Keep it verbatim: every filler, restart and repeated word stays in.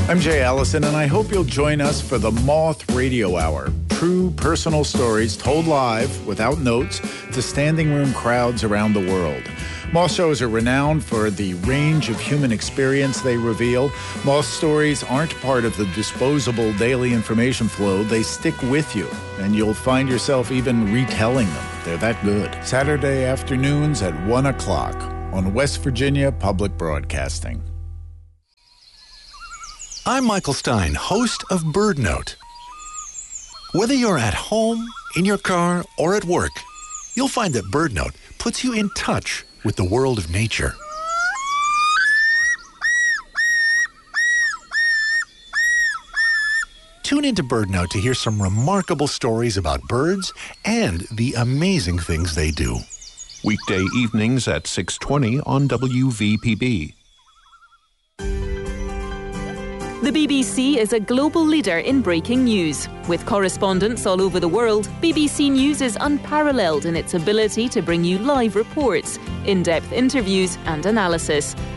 I'm Jay Allison, and I hope you'll join us for the Moth Radio Hour. True personal stories told live, without notes, to standing room crowds around the world. Moth shows are renowned for the range of human experience they reveal. Moth stories aren't part of the disposable daily information flow. They stick with you, and you'll find yourself even retelling them. They're that good. Saturday afternoons at one o'clock on West Virginia Public Broadcasting. I'm Michael Stein, host of BirdNote. Whether you're at home, in your car, or at work, you'll find that BirdNote puts you in touch with the world of nature. Tune into BirdNote to hear some remarkable stories about birds and the amazing things they do. Weekday evenings at six twenty on W V P B. The B B C is a global leader in breaking news. With correspondents all over the world, B B C News is unparalleled in its ability to bring you live reports, in-depth interviews and analysis.